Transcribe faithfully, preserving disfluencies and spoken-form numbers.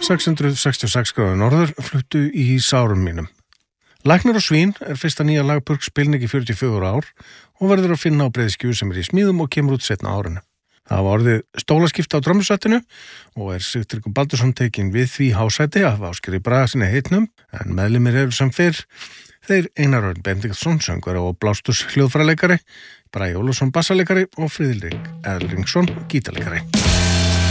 sex hundruð sextíu og sex gráður norður fluttu í sárum mínum. Læknir og svín er fyrsta nýja lag Börks Pilnik í fjörutíu og fjögur ár og verður að finna á breiðskju sem er í smíðum og kemur út seinna á árinu. Það var orðið stólaskipta á trommusettinu og er Sigtryggur Baldursson tekinn við því hásæti af Ásgeiri Bragasyni heitnum, en meðlimir eru sem fyrr þeir Einar Örn Benediktsson, söngvari og blástus hljóðfæraleikari, Bragi Ólafsson bassaleikari og Friðrik Erlingsson gítarleikari.